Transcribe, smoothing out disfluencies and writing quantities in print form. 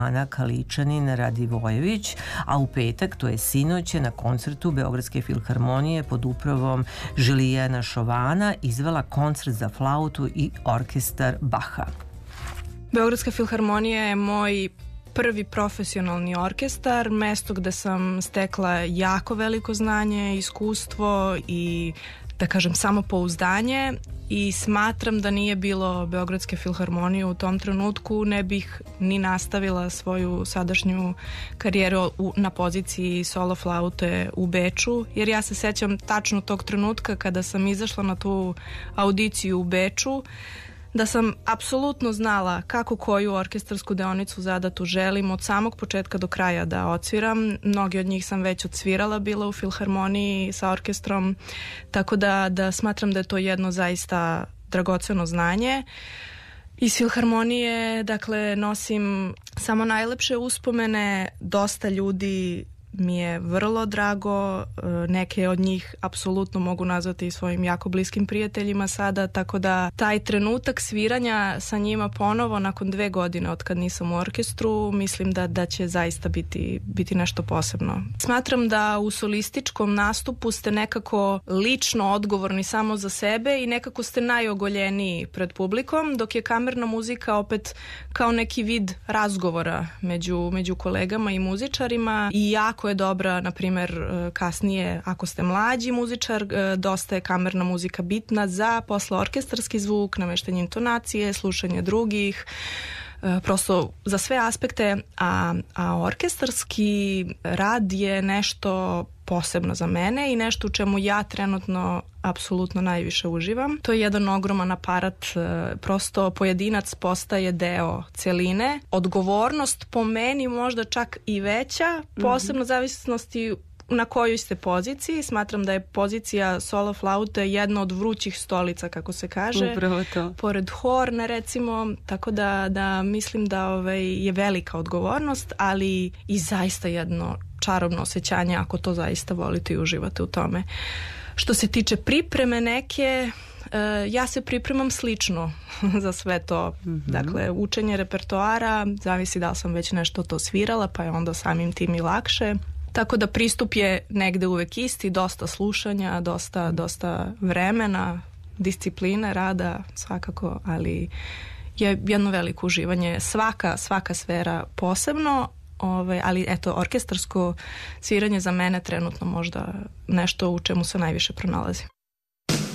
Ana Kaličanin Radivojević, a u petak, to je sinoć, na koncertu Beogradske filharmonije pod upravom Žilijana Šovana izvela koncert za flautu i orkestar Baha. Beogradska filharmonija je moj prvi profesionalni orkestar, mesto gde sam stekla jako veliko znanje, iskustvo i, da kažem, samopouzdanje, i smatram da nije bilo Beogradske filharmonije u tom trenutku, ne bih ni nastavila svoju sadašnju karijeru na poziciji solo flaute u Beču, jer ja se sećam tačno tog trenutka kada sam izašla na tu audiciju u Beču, da sam apsolutno znala kako koju orkestarsku deonicu zadatu želim od samog početka do kraja da odsviram. Mnogi od njih sam već odsvirala bila u filharmoniji sa orkestrom, tako da smatram da je to jedno zaista dragoceno znanje. Iz filharmonije, dakle, nosim samo najlepše uspomene, dosta ljudi mi je vrlo drago, neke od njih apsolutno mogu nazvati svojim jako bliskim prijateljima sada, tako da taj trenutak sviranja sa njima ponovo nakon 2 godine od kad nisam u orkestru, mislim da će zaista biti nešto posebno. Smatram da u solističkom nastupu ste nekako lično odgovorni samo za sebe i nekako ste najogoljeniji pred publikom, dok je kamerna muzika opet kao neki vid razgovora među kolegama i muzičarima, i jako je dobra, na primjer, kasnije ako ste mlađi muzičar, dosta je kamerna muzika bitna za posle orkestarski zvuk, nameštanje intonacije, slušanje drugih, prosto za sve aspekte, a orkestarski rad je nešto posebno za mene i nešto u čemu ja trenutno apsolutno najviše uživam. To je jedan ogroman aparat, prosto pojedinac postaje deo celine. Odgovornost po meni možda čak i veća, posebno zavisnosti na kojoj ste poziciji. Smatram da je pozicija solo flaute jedna od vrućih stolica, kako se kaže. Upravo to. Pored horna, recimo, tako da mislim da je velika odgovornost, ali i zaista jedno čarobno osjećanje ako to zaista volite i uživate u tome. Što se tiče pripreme neke, ja se pripremam slično za sve to. Dakle, učenje repertoara, zavisi da li sam već nešto to svirala, pa je onda samim tim i lakše. Tako da pristup je negde uvek isti, dosta slušanja, dosta vremena, discipline, rada svakako, ali je jedno veliko uživanje. Svaka sfera posebno, ali eto, orkestarsko sviranje za mene trenutno možda nešto u čemu se najviše pronalazi.